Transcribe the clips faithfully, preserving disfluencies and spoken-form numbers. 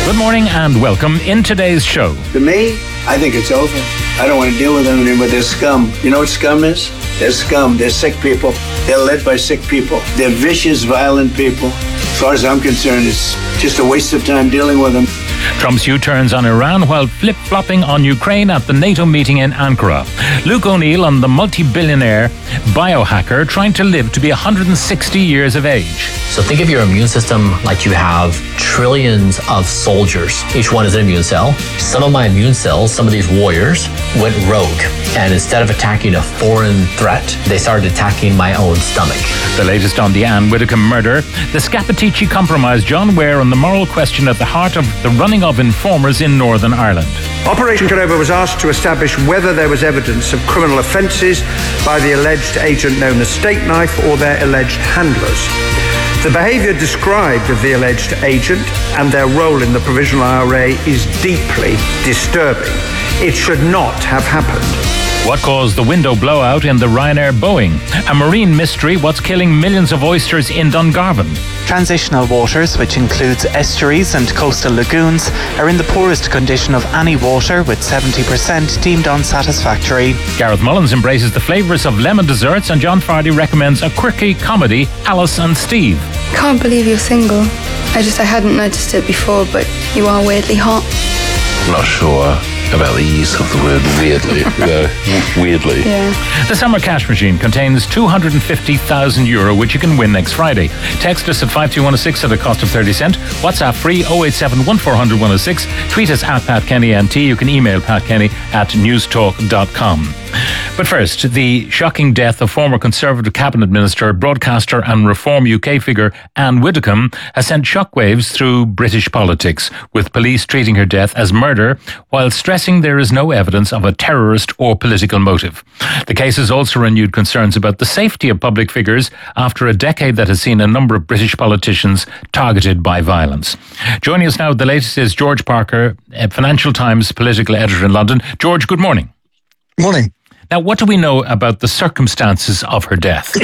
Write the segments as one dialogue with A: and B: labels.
A: Good morning and welcome in today's show.
B: To me, I think it's over. I don't want to deal with them anymore. They're scum. You know what scum is? They're scum. They're sick people. They're led by sick people. They're vicious, violent people. As far as I'm concerned, it's just a waste of time dealing with them.
A: Trump's U-turns on Iran while flip-flopping on Ukraine at the NATO meeting in Ankara. Luke O'Neill on the multi-billionaire biohacker trying to live to be one hundred sixty years of age.
C: So think of your immune system like you have trillions of soldiers. Each one is an immune cell. Some of my immune cells, some of these warriors, went rogue. And instead of attacking a foreign threat, they started attacking my own stomach.
A: The latest on the Anne Widdecombe murder, the Scappaticci compromise, John Ware on the moral question at the heart of the running of informers in Northern Ireland.
D: Operation Canova was asked to establish whether there was evidence of criminal offences by the alleged agent known as Steak Knife or their alleged handlers. The behaviour described of the alleged agent and their role in the provisional I R A is deeply disturbing. It should not have happened.
A: What caused the window blowout in the Ryanair Boeing? A marine mystery, what's killing millions of oysters in Dungarvan?
E: Transitional waters, which includes estuaries and coastal lagoons, are in the poorest condition of any water, with seventy percent deemed unsatisfactory.
A: Gareth Mullins embraces the flavours of lemon desserts, and John Fardy recommends a quirky comedy, Alice and Steve.
F: Can't believe you're single. I just, I hadn't noticed it before, but you are weirdly hot.
G: Not sure about the use of the word weirdly. uh, weirdly.
F: Yeah.
A: The Summer Cash Machine contains two hundred fifty thousand euro, which you can win next Friday. Text us at five two one six at a cost of thirty cent. WhatsApp free oh eight seven one four hundred one oh six. Tweet us at Pat Kenny N T. You can email patkenny at newstalk dot com. But first, the shocking death of former Conservative Cabinet Minister, broadcaster and Reform U K figure Anne Widdecombe has sent shockwaves through British politics, with police treating her death as murder while stressing there is no evidence of a terrorist or political motive. The case has also renewed concerns about the safety of public figures after a decade that has seen a number of British politicians targeted by violence. Joining us now, the latest is George Parker, Financial Times political editor in London. George, good morning.
H: Morning.
A: Now, what do we know about the circumstances of her death?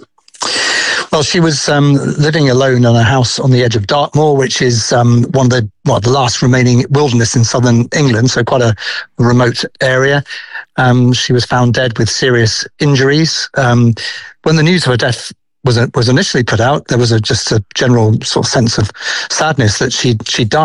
H: Well, she was um, living alone in a house on the edge of Dartmoor, which is um, one of the well, the last remaining wilderness in southern England, so quite a remote area. Um, she was found dead with serious injuries. Um, when the news of her death was was initially put out, there was a, just a general sort of sense of sadness that she she died.